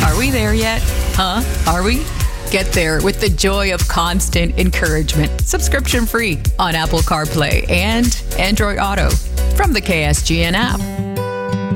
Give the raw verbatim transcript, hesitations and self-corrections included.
Are we there yet? Huh? Are we? Get there with the joy of constant encouragement. Subscription free on Apple CarPlay and Android Auto from the K S G N app.